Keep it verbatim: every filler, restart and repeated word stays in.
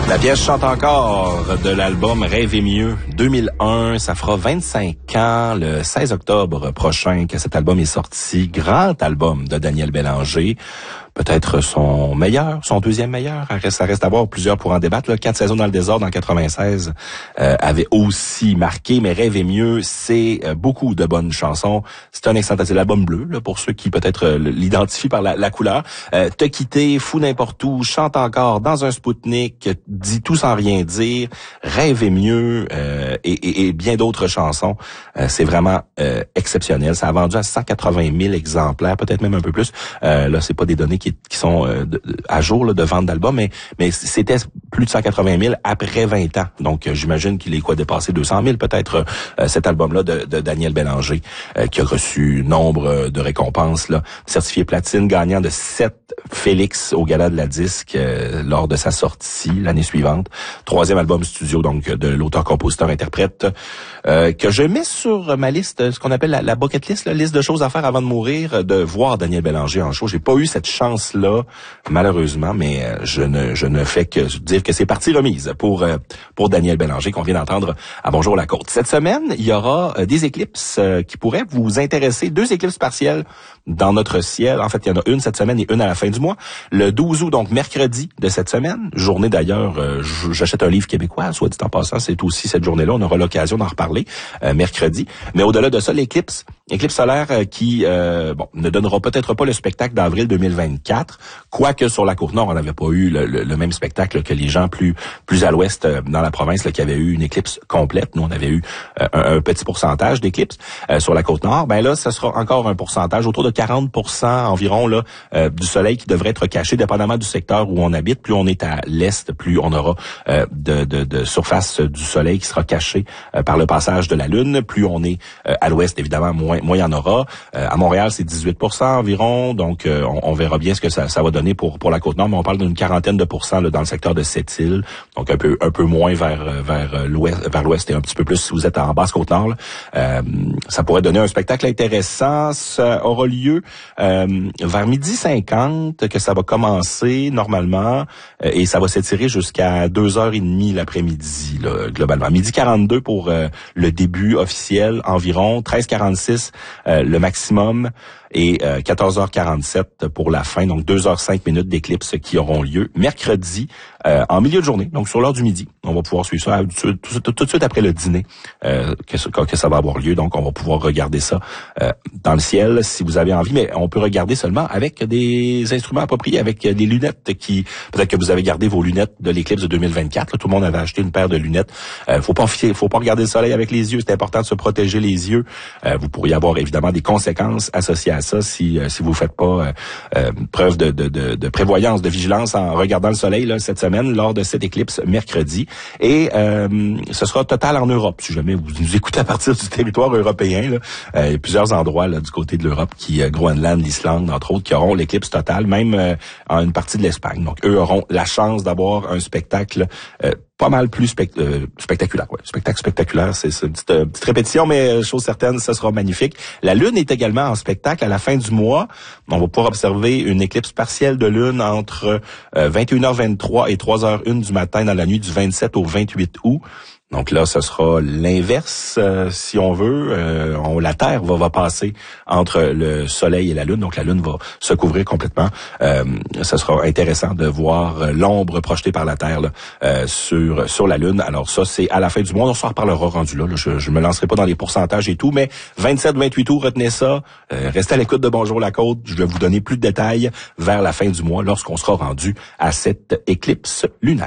La pièce chante encore de l'album Rêver mieux deux mille un. Ça fera vingt-cinq ans, le seize octobre prochain, que cet album est sorti. Grand album de Daniel Bélanger. Peut-être son meilleur, son deuxième meilleur. Ça reste à voir, plusieurs pour en débattre. Là. Quatre saisons dans le désordre en quatre-vingt-seize euh, avait aussi marqué, mais Rêver mieux, c'est euh, beaucoup de bonnes chansons. C'est un excellent, c'est l'album bleu, là, pour ceux qui peut-être euh, l'identifient par la, la couleur. Euh, Te quitter, Fou n'importe où, Chante encore, Dans un Spoutnik, Dis tout sans rien dire, Rêver mieux euh, et, et, et bien d'autres chansons. Euh, c'est vraiment euh, exceptionnel. Ça a vendu à cent quatre-vingt mille exemplaires, peut-être même un peu plus. Euh, là, c'est pas des données qui qui sont euh, de, de, à jour là, de vente d'albums, mais mais c'était plus de cent quatre-vingt mille après vingt ans. Donc euh, j'imagine qu'il est quoi dépassé deux cent mille peut-être euh, cet album-là de, de Daniel Bélanger euh, qui a reçu nombre de récompenses là, certifié platine, gagnant de sept Félix au Gala de la Disque euh, lors de sa sortie l'année suivante. Troisième album studio donc de l'auteur-compositeur-interprète euh, que je mets sur ma liste, ce qu'on appelle la, la bucket list, la liste de choses à faire avant de mourir, de voir Daniel Bélanger en show. J'ai pas eu cette chance là malheureusement, mais je ne je ne fais que dire que c'est partie remise pour pour Daniel Bélanger qu'on vient d'entendre à Bonjour la Côte. Cette semaine, il y aura des éclipses qui pourraient vous intéresser, deux éclipses partielles dans notre ciel. En fait, il y en a une cette semaine et une à la fin du mois. Le douze août, donc mercredi de cette semaine, journée d'ailleurs, euh, j'achète un livre québécois, soit dit en passant, c'est aussi cette journée-là, on aura l'occasion d'en reparler euh, mercredi. Mais au-delà de ça, l'éclipse, éclipse solaire euh, qui euh, bon ne donnera peut-être pas le spectacle d'avril deux mille vingt-quatre, quoique sur la Côte-Nord, on n'avait pas eu le, le, le même spectacle que les gens plus plus à l'ouest euh, dans la province là, qui avaient eu une éclipse complète. Nous, on avait eu euh, un, un petit pourcentage d'éclipses euh, sur la Côte-Nord. Ben là, ce sera encore un pourcentage, autour de quarante pour cent environ là euh, du soleil qui devrait être caché, dépendamment du secteur où on habite. Plus on est à l'est, plus on aura euh, de, de, de surface du soleil qui sera cachée euh, par le passage de la Lune. Plus on est euh, à l'ouest, évidemment, moins moins il y en aura. Euh, à Montréal, c'est dix-huit pour cent environ. Donc, euh, on, on verra bien ce que ça, ça va donner pour pour la Côte-Nord. Mais on parle d'une quarantaine de pourcents là, dans le secteur de Sept-Îles. Donc, un peu un peu moins vers vers l'ouest, vers l'ouest et un petit peu plus si vous êtes en basse Côte-Nord. Euh, ça pourrait donner un spectacle intéressant. Ça aura lieu euh, vers midi cinquante que ça va commencer normalement euh, et ça va s'étirer jusqu'à deux heures trente l'après-midi là, globalement. Midi quarante-deux pour euh, le début officiel environ, treize quarante-six euh, le maximum et euh, quatorze heures quarante-sept pour la fin, donc deux heures cinq minutes d'éclipse qui auront lieu mercredi euh, en milieu de journée, donc sur l'heure du midi. On va pouvoir suivre ça tout, tout, tout, tout de suite après le dîner euh, que, que ça va avoir lieu, donc on va pouvoir regarder ça euh, dans le ciel si vous avez envie, mais on peut regarder seulement avec des instruments appropriés, avec des lunettes qui, peut-être que vous avez gardé vos lunettes de l'éclipse de deux mille vingt-quatre, là, tout le monde avait acheté une paire de lunettes. Euh, faut pas faut pas regarder le soleil avec les yeux, c'est important de se protéger les yeux. Euh, vous pourriez avoir évidemment des conséquences associées à ça si euh, si vous faites pas euh, euh, preuve de, de, de, de prévoyance, de vigilance en regardant le soleil là, cette semaine lors de cette éclipse mercredi. Et euh, ce sera total en Europe. Si jamais vous nous écoutez à partir du territoire européen, là, euh, il y a plusieurs endroits là, du côté de l'Europe, qui euh, Groenland, l'Islande, entre autres, qui auront l'éclipse totale, même euh, en une partie de l'Espagne. Donc, eux auront la chance d'avoir un spectacle euh, pas mal plus spect- euh, spectaculaire. Ouais. Spectacle spectaculaire, c'est, c'est une petite, euh, petite répétition, mais chose certaine, ça sera magnifique. La Lune est également en spectacle à la fin du mois. On va pouvoir observer une éclipse partielle de Lune entre euh, vingt et une heures vingt-trois et trois heures une du matin dans la nuit du vingt-sept au vingt-huit août. Donc là, ce sera l'inverse, euh, si on veut. Euh, on, la Terre va, va passer entre le Soleil et la Lune. Donc la Lune va se couvrir complètement. Euh, ce sera intéressant de voir l'ombre projetée par la Terre là, euh, sur sur la Lune. Alors ça, c'est à la fin du mois. On s'en reparlera rendu là. là. Je, je me lancerai pas dans les pourcentages et tout, mais vingt-sept vingt-huit août, retenez ça. Euh, restez à l'écoute de Bonjour la Côte. Je vais vous donner plus de détails vers la fin du mois lorsqu'on sera rendu à cette éclipse lunaire.